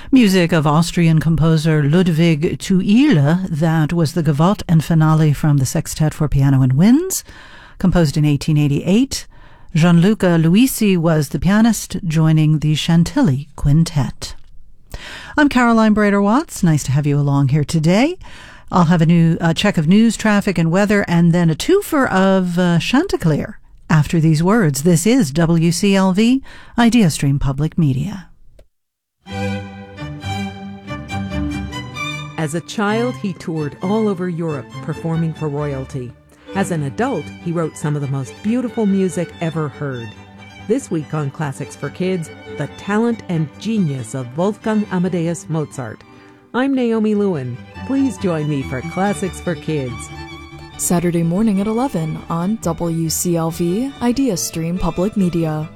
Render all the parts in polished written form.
Music of Austrian composer Ludwig Thuile. That was the Gavotte and Finale from the Sextet for Piano and Winds, composed in 1888. Gianluca Luisi was the pianist, joining the Chantilly Quintet. I'm Caroline Brader-Watts. Nice to have you along here today. I'll have a new check of news, traffic, and weather, and then a twofer of Chanticleer. After these words, this is WCLV, IdeaStream Public Media. As a child, he toured all over Europe performing for royalty. As an adult, he wrote some of the most beautiful music ever heard. This week on Classics for Kids, the talent and genius of Wolfgang Amadeus Mozart. I'm Naomi Lewin. Please join me for Classics for Kids. Saturday morning at 11 on WCLV, IdeaStream Public Media.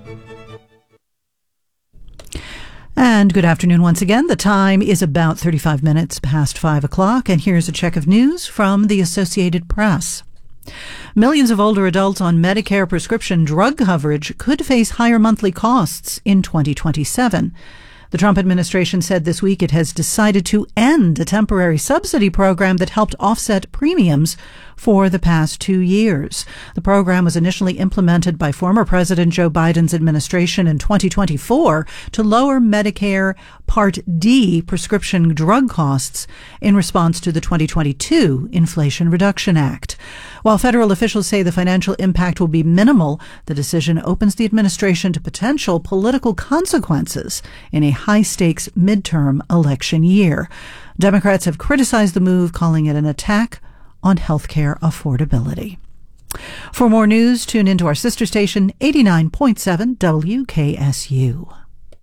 And good afternoon once again. The time is about 35 minutes past 5 o'clock, and here's a check of news from the Associated Press. Millions of older adults on Medicare prescription drug coverage could face higher monthly costs in 2027. The Trump administration said this week it has decided to end a temporary subsidy program that helped offset premiums for the past 2 years. The program was initially implemented by former President Joe Biden's administration in 2024 to lower Medicare Part D prescription drug costs in response to the 2022 Inflation Reduction Act. While federal officials say the financial impact will be minimal, the decision opens the administration to potential political consequences in a high-stakes midterm election year. Democrats have criticized the move, calling it an attack on healthcare affordability. For more news, tune into our sister station, 89.7 WKSU.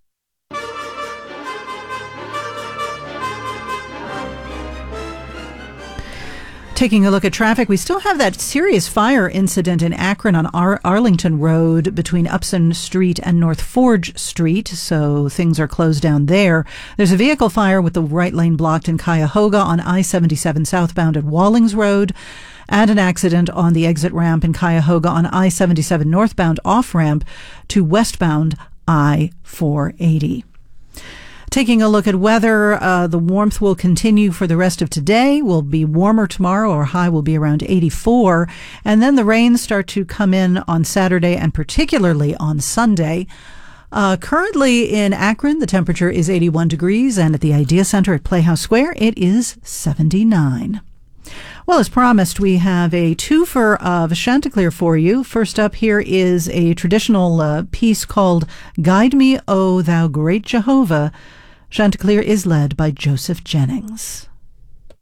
Taking a look at traffic, we still have that serious fire incident in Akron on Arlington Road between Upson Street and North Forge Street, so things are closed down there. There's a vehicle fire with the right lane blocked in Cuyahoga on I-77 southbound at Wallings Road, and an accident on the exit ramp in Cuyahoga on I-77 northbound off-ramp to westbound I-480. Taking a look at weather, the warmth will continue for the rest of today. Will be warmer tomorrow. Our high will be around 84. And then the rains start to come in on Saturday and particularly on Sunday. Currently in Akron, the temperature is 81 degrees, and at the Idea Center at Playhouse Square, it is 79. Well, as promised, we have a twofer of Chanticleer for you. First up here is a traditional piece called Guide Me, O Thou Great Jehovah. Chanticleer is led by Joseph Jennings.